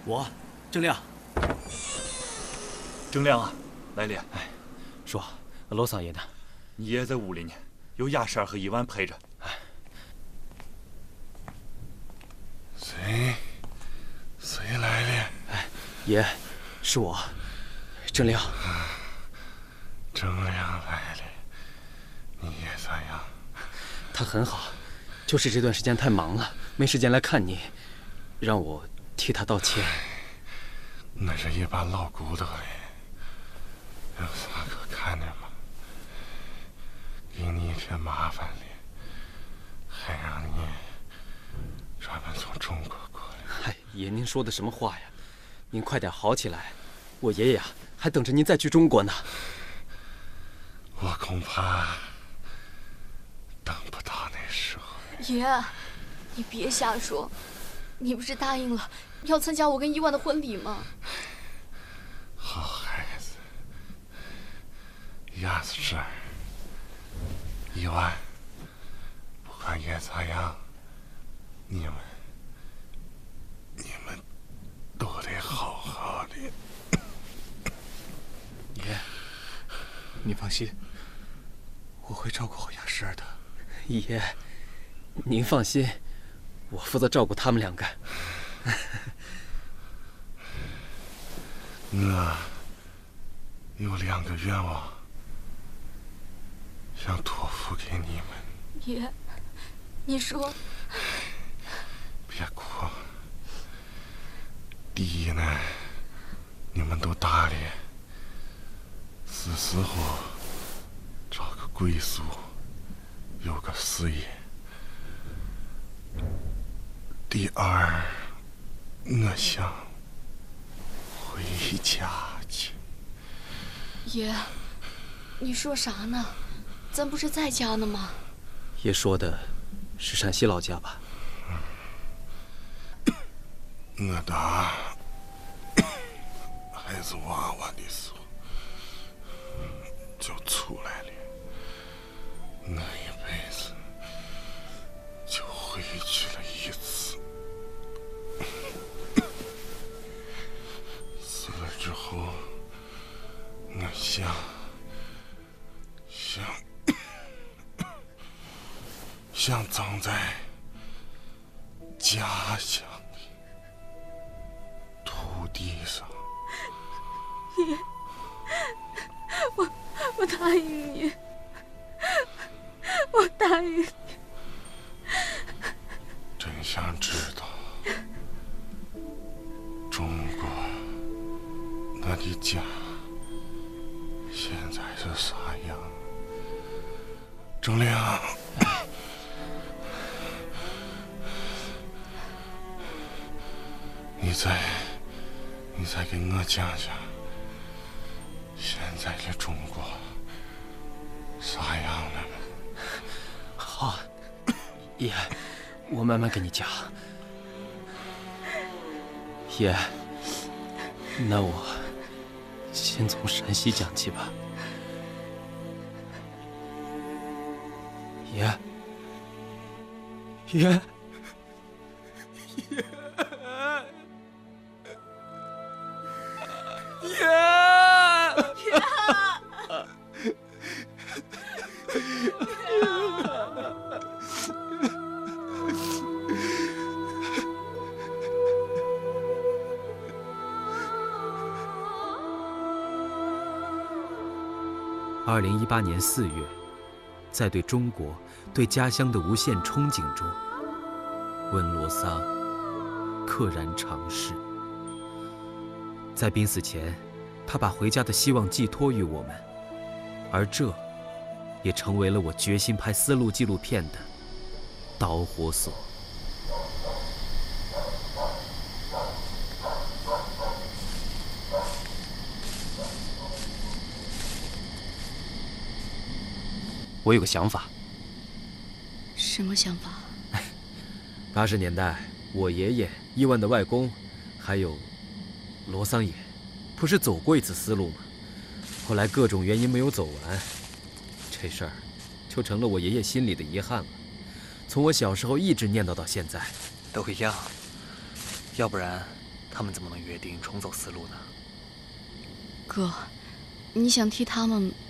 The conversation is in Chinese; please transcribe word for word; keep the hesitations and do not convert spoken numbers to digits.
我，郑亮。 郑亮啊，来了。 哎，说，罗桑爷呢？ 你爷在屋里呢，有雅婶和伊万陪着。 哎， 谁？谁来了？ 哎，爷，是我，郑亮。 郑亮来了，你爷咋样？ 他很好，就是这段时间太忙了，没时间来看你，让我替他道歉。 那是一把老骨头嘞，有啥可看的吗？给你一些麻烦了，还让你专门从中国过来。 嗨，爷，您说的什么话呀？您快点好起来，我爷爷呀还等着您再去中国呢。 我恐怕等不到那时候。 爷，你别瞎说，你不是答应了要参加我跟伊万的婚礼吗？ 好孩子，雅子这儿，伊万，不管爷咋样，你们，你们都得好好的。 爷，你放心，我会照顾好雅诗儿的。 爷，您放心，我负责照顾他们两个。 我有两个愿望，想托付给你们。 爷，你说。 别哭。第一呢，你们都大了，是时候找个归宿，有个事业。第二，我想回家去。 爷，你说啥呢？咱不是在家呢吗？ 爷说的是陕西老家吧？ 我打孩子娃娃的时候就出来了，我一辈子就回去了一次。死了之后，我想想想葬在家乡的土地上。 爷，我我答应你，我答应你。 真想知道中国我的家现在是啥样？郑亮，你再你再给我讲讲现在的中国啥样了？ 好，爷，我慢慢跟你讲。爷，那我先从陕西讲起吧。爷，爷，爷。二零一八年四月，在对中国、对家乡的无限憧憬中，温罗桑溘然长逝。在濒死前，他把回家的希望寄托于我们，而这也成为了我决心拍丝路纪录片的导火索。我有个想法。 什么想法？ 八十年代，我爷爷、伊万的外公，还有罗桑爷，不是走过一次丝路吗？后来各种原因没有走完，这事儿就成了我爷爷心里的遗憾了。从我小时候一直念叨到现在。 都一样，要不然他们怎么能约定重走丝路呢？ 哥，你想替他们